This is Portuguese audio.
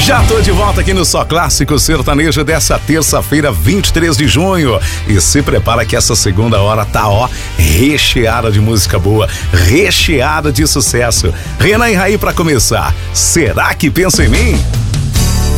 Já tô de volta aqui no Só Clássico Sertanejo dessa terça-feira, 23 de junho. E se prepara que essa segunda hora tá, recheada de música boa, recheada de sucesso. Renan e Raí pra começar. Será que pensa em mim?